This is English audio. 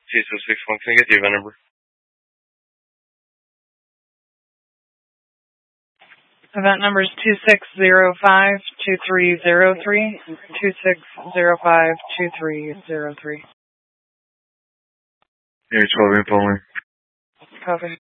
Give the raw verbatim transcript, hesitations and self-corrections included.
T six six one, can I get the event number? Event number is two six zero five two three zero three, two six zero five two three zero three. Air twelve, following. Copy.